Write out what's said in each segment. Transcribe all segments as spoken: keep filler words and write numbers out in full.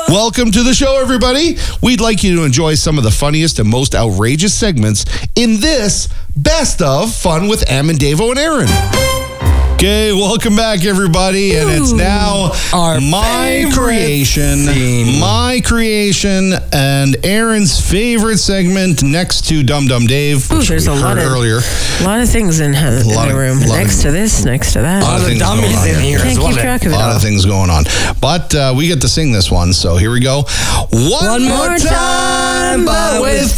Welcome to the show, everybody. We'd like you to enjoy some of the funniest and most outrageous segments in this Best of Fun with Em and Davo and Aaron. Okay, welcome back, everybody. And it's now Our my creation, scene. my creation, and Aaron's favorite segment next to Dum Dum Dave, Ooh, which there's we a lot heard of earlier. A lot of things in, in lot the of- room. lot Next of- to this, next to that. A lot of the things dummies going on in here. here. Can't as well. keep track of A it lot all. of things going on. But uh, we get to sing this one, so here we go. One, One more time, but with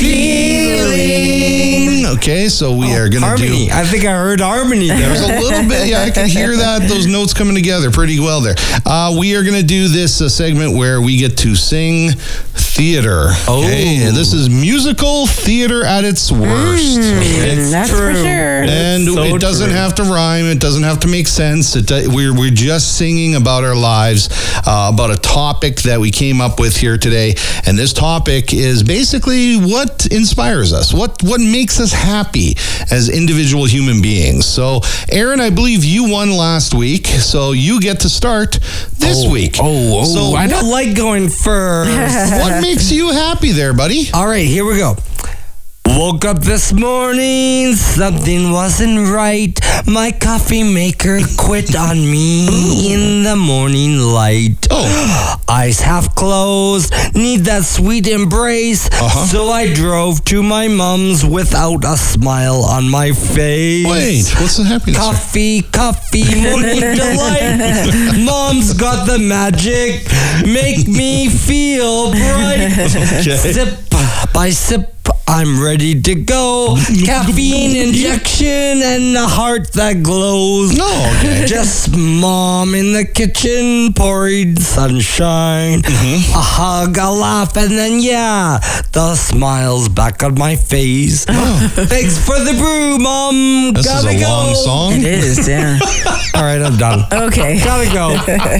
feeling. Okay, so we are going to do... Harmony. I think I heard harmony there. There's a little bit, yeah, I can hear that, those notes coming together pretty well there. Uh, we are going to do this uh, segment where we get to sing theater. Oh. Okay? And this is musical theater at its worst. Okay? Mm, that's true. for sure. And So it doesn't true. have to rhyme. It doesn't have to make sense. It, do- we're, we're just singing about our lives, uh, about a topic that we came up with here today. And this topic is basically what inspires us, what, what makes us happy as individual human beings. So, Aaron, I believe you won last week, so you get to start this oh, week. Oh, oh, So I what- don't like going first. What makes you happy there, buddy? All right, here we go. Woke up this morning, something wasn't right. My coffee maker quit on me in the morning light. Oh. Eyes half closed, need that sweet embrace. Uh-huh. So I drove to my mom's without a smile on my face. Wait, what's the happiness? Coffee, coffee, morning delight. Mom's got the magic, make me feel bright. Okay. Sip by sip, I'm ready to go. Caffeine injection and a heart that glows. No, okay. Just mom in the kitchen, pouring sunshine. Mm-hmm. A hug, a laugh, and then yeah, the smiles back on my face. Thanks for the brew, mom. This Gotta is a go. long song. It is, yeah. All right, I'm done. Okay. Gotta go.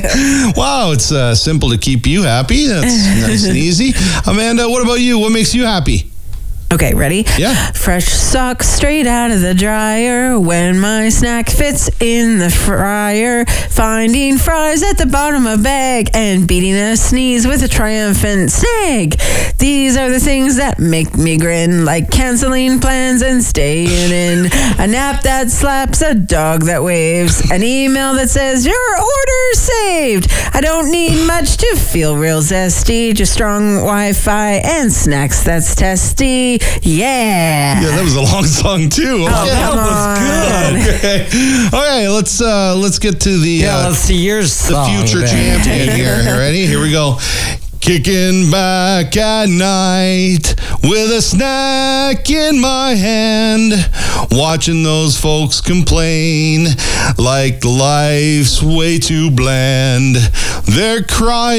Wow, it's uh, simple to keep you happy. That's nice and easy. Amanda, what about you? What makes you happy? Okay, ready? Yeah. Fresh socks straight out of the dryer when my snack fits in the fryer. Finding fries at the bottom of a bag and beating a sneeze with a triumphant snag. These are the things that make me grin, like canceling plans and staying in. A nap that slaps, a dog that waves, an email that says your order's saved. I don't need much to feel real zesty, just strong Wi-Fi and snacks that's testy. Yeah. Yeah, that was a long song too. Oh, Okay. come on. Okay. Okay, let's uh let's get to the Yeah, uh, let's see your the song. future then. champion here. Ready? Here we go. Kicking back at night with a snack in my hand, watching those folks complain like life's way too bland. They're crying